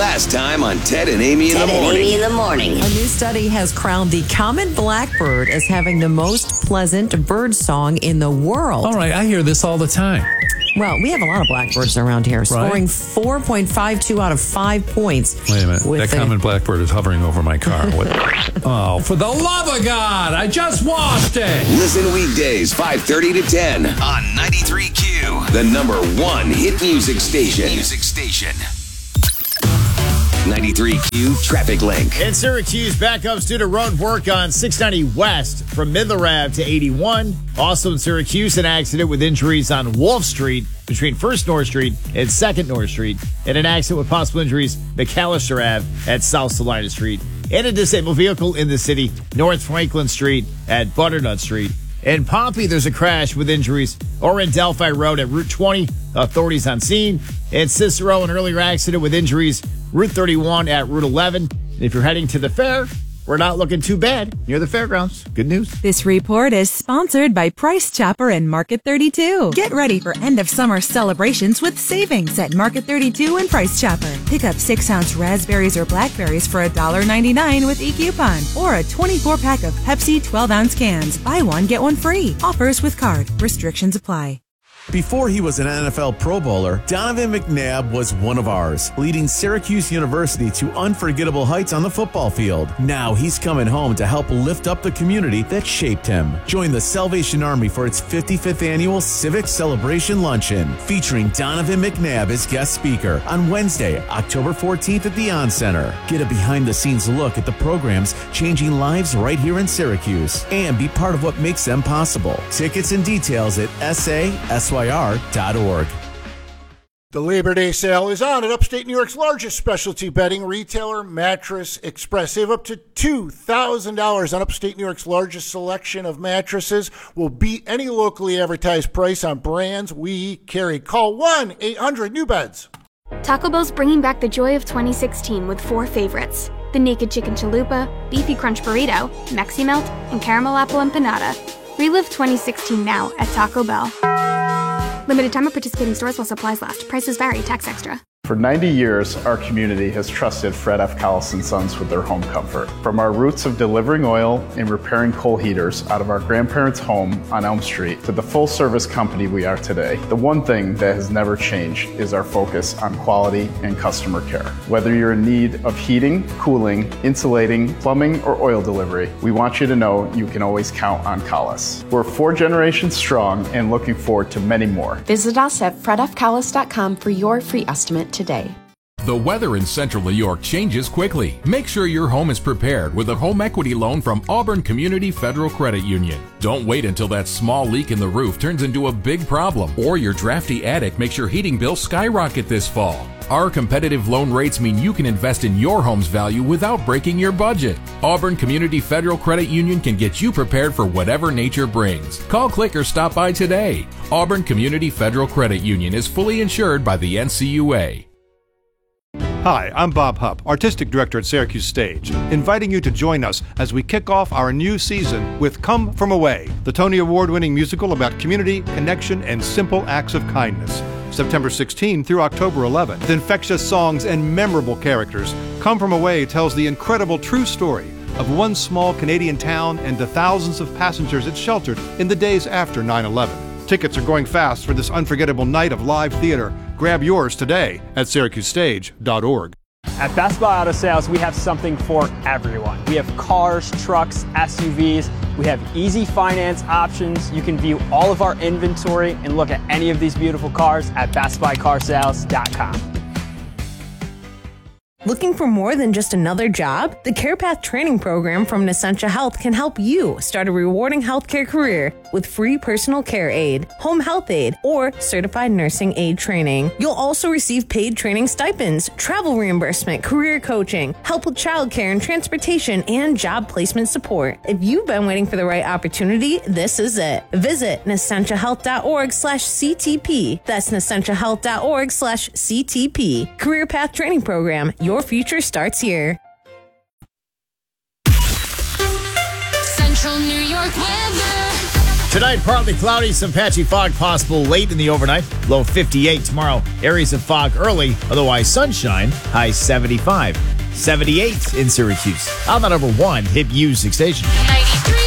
last time on Ted and Amy in the morning. A new study has crowned the common blackbird as having the most pleasant bird song in the world. All right, I hear this all the time. Well, we have a lot of blackbirds around here, scoring 4.52 out of 5 points. Wait a minute. That common blackbird is hovering over my car. Oh, for the love of God, I just washed it. Listen weekdays, 5:30 to 10 on 93Q, the #1 hit music station. 93Q Traffic Link. In Syracuse, backups due to road work on 690 West from Midler Ave to 81. Also in Syracuse, an accident with injuries on Wolf Street between 1st North Street and 2nd North Street. And an accident with possible injuries, McAllister Ave at South Salina Street. And a disabled vehicle in the city, North Franklin Street at Butternut Street. In Pompey, there's a crash with injuries over in Delphi Road at Route 20. Authorities on scene. In Cicero, an earlier accident with injuries, Route 31 at Route 11. And if you're heading to the fair, we're not looking too bad near the fairgrounds. Good news. This report is sponsored by Price Chopper and Market 32. Get ready for end of summer celebrations with savings at Market 32 and Price Chopper. Pick up 6-ounce raspberries or blackberries for $1.99 with e-coupon, or a 24-pack of Pepsi 12-ounce cans. Buy one, get one free. Offers with card. Restrictions apply. Before he was an NFL Pro Bowler, Donovan McNabb was one of ours, leading Syracuse University to unforgettable heights on the football field. Now he's coming home to help lift up the community that shaped him. Join the Salvation Army for its 55th annual Civic Celebration Luncheon, featuring Donovan McNabb as guest speaker on Wednesday, October 14th at the On Center. Get a behind-the-scenes look at the programs changing lives right here in Syracuse, and be part of what makes them possible. Tickets and details at SYR.org. The Labor Day sale is on at upstate New York's largest specialty bedding retailer, Mattress Express. Save up to $2,000 on upstate New York's largest selection of mattresses. Will beat any locally advertised price on brands we carry. Call 1-800-NEW-BEDS. Taco Bell's bringing back the joy of 2016 with 4 favorites: the Naked Chicken Chalupa, Beefy Crunch Burrito, Mexi Melt, and Caramel Apple Empanada. Relive 2016 now at Taco Bell. Limited time at participating stores while supplies last. Prices vary. Tax extra. For 90 years, our community has trusted Fred F. Collis & Sons with their home comfort. From our roots of delivering oil and repairing coal heaters out of our grandparents' home on Elm Street to the full-service company we are today, the one thing that has never changed is our focus on quality and customer care. Whether you're in need of heating, cooling, insulating, plumbing, or oil delivery, we want you to know you can always count on Collis. We're 4 generations strong and looking forward to many more. Visit us at fredfcollis.com for your free estimate today. The weather in Central New York changes quickly. Make sure your home is prepared with a home equity loan from Auburn Community Federal Credit Union. Don't wait until that small leak in the roof turns into a big problem, or your drafty attic makes your heating bill skyrocket this fall. Our competitive loan rates mean you can invest in your home's value without breaking your budget. Auburn Community Federal Credit Union can get you prepared for whatever nature brings. Call, click, or stop by today. Auburn Community Federal Credit Union is fully insured by the NCUA. Hi, I'm Bob Hupp, Artistic Director at Syracuse Stage, inviting you to join us as we kick off our new season with Come From Away, the Tony Award-winning musical about community, connection, and simple acts of kindness. September 16 through October 11. With infectious songs and memorable characters, Come From Away tells the incredible true story of one small Canadian town and the thousands of passengers it sheltered in the days after 9/11. Tickets are going fast for this unforgettable night of live theater. Grab yours today at SyracuseStage.org. At Best Buy Auto Sales, we have something for everyone. We have cars, trucks, SUVs. We have easy finance options. You can view all of our inventory and look at any of these beautiful cars at BestBuyCarsales.com. Looking for more than just another job? The CarePath training program from Nessentia Health can help you start a rewarding healthcare career with free personal care aid, home health aid, or certified nursing aid training. You'll also receive paid training stipends, travel reimbursement, career coaching, help with childcare and transportation, and job placement support. If you've been waiting for the right opportunity, this is it. Visit NessentiaHealth.org/CTP. That's NessentiaHealth.org/CTP. Career Path Training Program. Your future starts here. Central New York weather. Tonight, partly cloudy, some patchy fog possible late in the overnight. Low 58 tomorrow. Areas of fog early, otherwise sunshine. High 75. 78 in Syracuse. On the number one hit music station. 93.